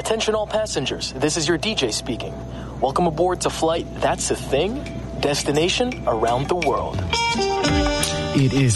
Attention all passengers, this is your DJ speaking. Welcome aboard to flight That's a Thing, destination around the world. It is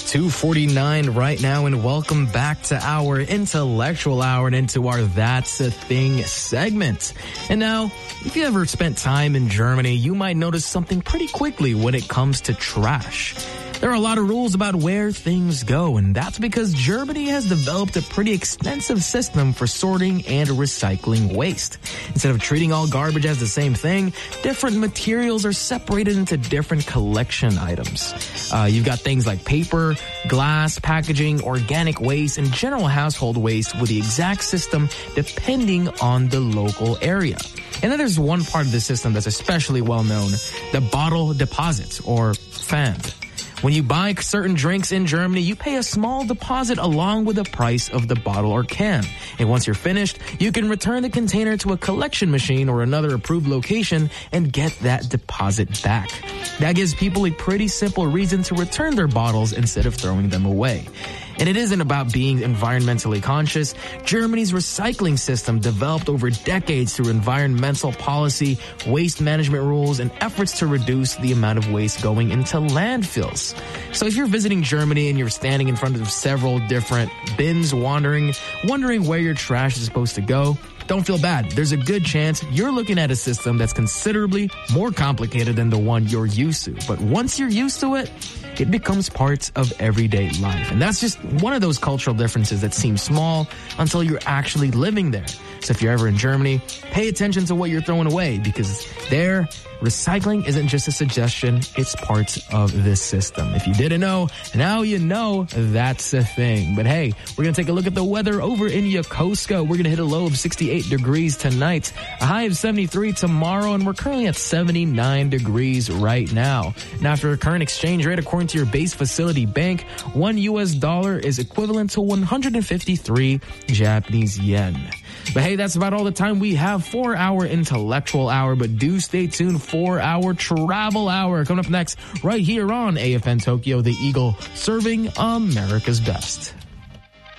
2:49 right now, and welcome back to our intellectual hour and into our That's a Thing segment. And now, if you ever spent time in Germany, you might notice something pretty quickly when it comes to trash. There are a lot of rules about where things go, and that's because Germany has developed a pretty extensive system for sorting and recycling waste. Instead of treating all garbage as the same thing, different materials are separated into different collection items. You've got things like paper, glass, packaging, organic waste, and general household waste with the exact system depending on the local area. And then there's one part of the system that's especially well known, the bottle deposit, or Pfand. When you buy certain drinks in Germany, you pay a small deposit along with the price of the bottle or can. And once you're finished, you can return the container to a collection machine or another approved location and get that deposit back. That gives people a pretty simple reason to return their bottles instead of throwing them away. And it isn't about being environmentally conscious. Germany's recycling system developed over decades through environmental policy, waste management rules, and efforts to reduce the amount of waste going into landfills. So if you're visiting Germany and you're standing in front of several different bins wondering where your trash is supposed to go, don't feel bad. There's a good chance you're looking at a system that's considerably more complicated than the one you're used to. But once you're used to it, it becomes part of everyday life. And that's just one of those cultural differences that seem small until you're actually living there. So if you're ever in Germany, pay attention to what you're throwing away, because there, recycling isn't just a suggestion, it's part of this system. If you didn't know, now you know. That's a thing. But hey, we're going to take a look at the weather over in Yokosuka. We're going to hit a low of 68 degrees tonight, a high of 73 tomorrow, and we're currently at 79 degrees right now. And after a current exchange rate, according to your base facility bank, $1 is equivalent to 153 Japanese yen. But hey, that's about all the time we have for our intellectual hour. But do stay tuned for our travel hour. Coming up next, right here on AFN Tokyo, the Eagle serving America's best.